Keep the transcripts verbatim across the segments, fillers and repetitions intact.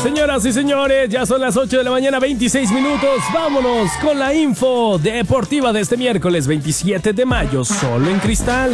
Señoras y señores, ya son las ocho de la mañana, veintiséis minutos. Vámonos con la info deportiva de este miércoles veintisiete de mayo, solo en Cristal.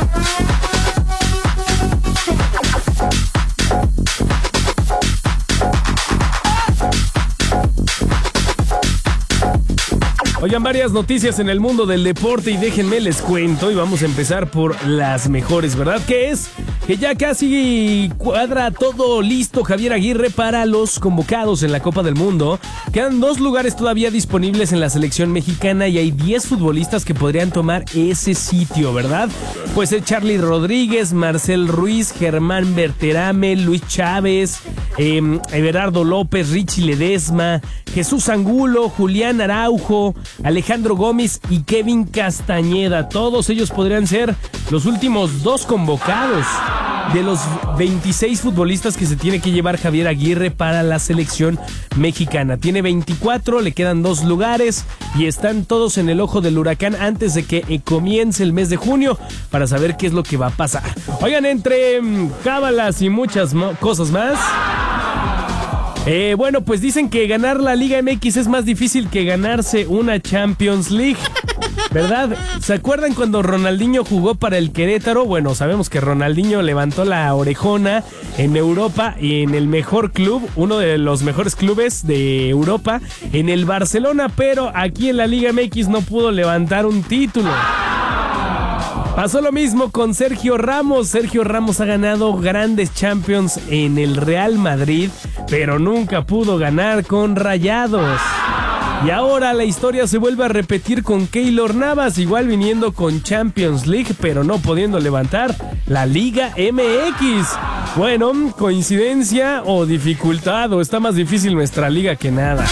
Oigan, varias noticias en el mundo del deporte y déjenme les cuento y vamos a empezar por las mejores, ¿verdad? Que es que ya casi cuadra todo listo Javier Aguirre para los convocados en la Copa del Mundo. Quedan dos lugares todavía disponibles en la selección mexicana y hay diez futbolistas que podrían tomar ese sitio, ¿verdad? Pues es Charly Rodríguez, Marcel Ruiz, Germán Berterame, Luis Chávez, eh, Everardo López, Richie Ledesma, Jesús Angulo, Julián Araujo, Alejandro Gómez y Kevin Castañeda. Todos ellos podrían ser los últimos dos convocados de los veintiséis futbolistas que se tiene que llevar Javier Aguirre para la selección mexicana. Tiene veinticuatro, le quedan dos lugares y están todos en el ojo del huracán antes de que comience el mes de junio para saber qué es lo que va a pasar. Oigan, entre um, cábalas y muchas mo- cosas más... Eh, bueno, pues dicen que ganar la Liga M X es más difícil que ganarse una Champions League, ¿verdad? ¿Se acuerdan cuando Ronaldinho jugó para el Querétaro? Bueno, sabemos que Ronaldinho levantó la orejona en Europa y en el mejor club, uno de los mejores clubes de Europa, en el Barcelona, pero aquí en la Liga M X no pudo levantar un título. Pasó lo mismo con Sergio Ramos. Sergio Ramos ha ganado grandes Champions en el Real Madrid, pero nunca pudo ganar con Rayados. Y ahora la historia se vuelve a repetir con Keylor Navas, igual viniendo con Champions League, pero no pudiendo levantar la Liga M X. Bueno, coincidencia o dificultad, o está más difícil nuestra liga que nada.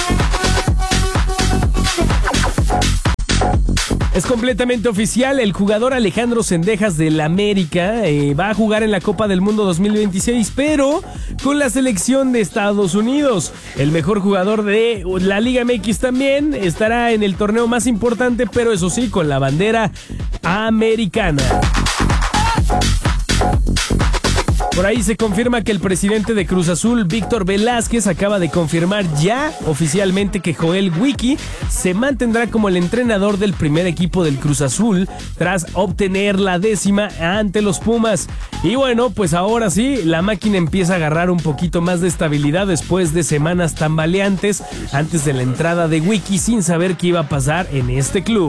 Es completamente oficial, el jugador Alejandro Cendejas del América eh, va a jugar en la Copa del Mundo dos mil veintiséis, pero con la selección de Estados Unidos. El mejor jugador de la Liga M X también estará en el torneo más importante, pero eso sí, con la bandera americana. Por ahí se confirma que el presidente de Cruz Azul, Víctor Velázquez, acaba de confirmar ya oficialmente que Joel Wiki se mantendrá como el entrenador del primer equipo del Cruz Azul tras obtener la décima ante los Pumas. Y bueno, pues ahora sí, la máquina empieza a agarrar un poquito más de estabilidad después de semanas tambaleantes antes de la entrada de Wiki sin saber qué iba a pasar en este club.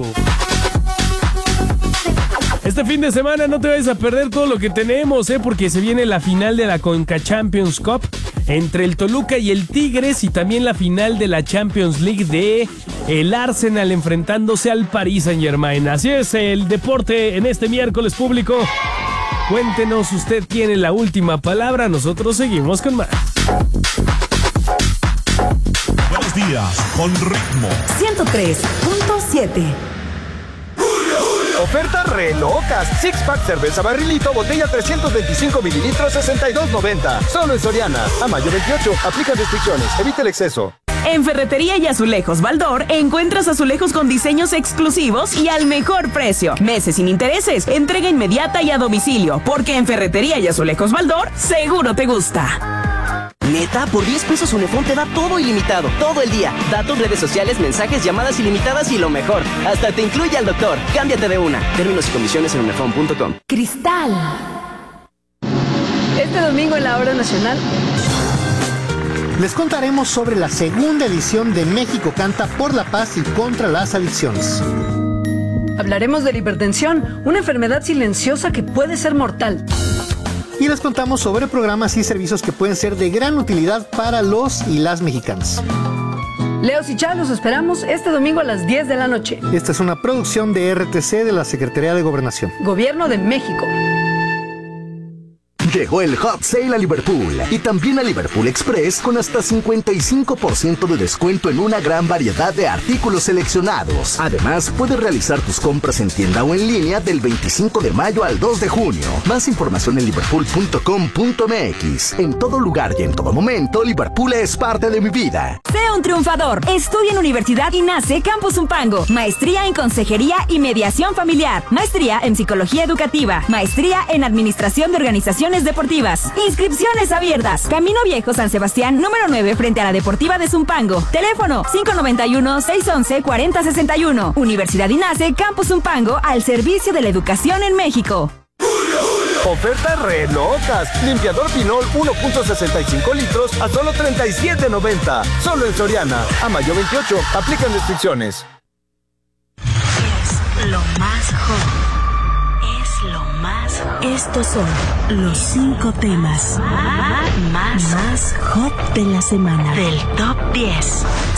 Este fin de semana no te vayas a perder todo lo que tenemos, ¿eh? Porque se viene la final de la Conca Champions Cup entre el Toluca y el Tigres y también la final de la Champions League de el Arsenal enfrentándose al Paris Saint-Germain. Así es el deporte en este miércoles, público. Cuéntenos, usted tiene la última palabra, nosotros seguimos con más. Buenos días, con ritmo. ciento tres punto siete. Ofertas re locas. Six Pack cerveza barrilito, botella trescientos veinticinco mililitros, sesenta y dos noventa. Solo en Soriana. A mayo veintiocho. Aplica restricciones. Evita el exceso. En Ferretería y Azulejos Baldor encuentras azulejos con diseños exclusivos y al mejor precio. Meses sin intereses, entrega inmediata y a domicilio. Porque en Ferretería y Azulejos Baldor seguro te gusta. Neta, por diez pesos Unifón te da todo ilimitado, todo el día. Datos, redes sociales, mensajes, llamadas ilimitadas y lo mejor, hasta te incluye al doctor. Cámbiate de una. Términos y condiciones en unifón punto com. Cristal. Este domingo en la hora nacional les contaremos sobre la segunda edición de México Canta por la Paz y contra las Adicciones. hablaremos de la hipertensión, una enfermedad silenciosa que puede ser mortal. Y les contamos sobre programas y servicios que pueden ser de gran utilidad para los y las mexicanos. Leos y Chá, los esperamos este domingo a las diez de la noche. Esta es una producción de R T C de la Secretaría de Gobernación. Gobierno de México. Llegó el Hot Sale a Liverpool y también a Liverpool Express con hasta cincuenta y cinco por ciento de descuento en una gran variedad de artículos seleccionados. Además, puedes realizar tus compras en tienda o en línea del veinticinco de mayo al dos de junio. Más información en liverpool punto com punto m x. En todo lugar y en todo momento, Liverpool es parte de mi vida. Sé un triunfador. Estudia en Universidad INACE Campus Umpango. Maestría en Consejería y Mediación Familiar. Maestría en Psicología Educativa. Maestría en Administración de Organizaciones deportivas. Inscripciones abiertas. Camino Viejo San Sebastián, número nueve, frente a la Deportiva de Zumpango. Teléfono cinco noventa y uno, seiscientos once, cuarenta sesenta y uno. Universidad INACE, Campus Zumpango, al servicio de la educación en México. Ofertas re locas. Limpiador Pinol uno punto sesenta y cinco litros a solo treinta y siete noventa. Solo en Soriana. A mayo veintiocho. Aplican restricciones. Es lo más hot. Es lo más hot. Estos son los cinco temas más, más hot de la semana. Del top diez.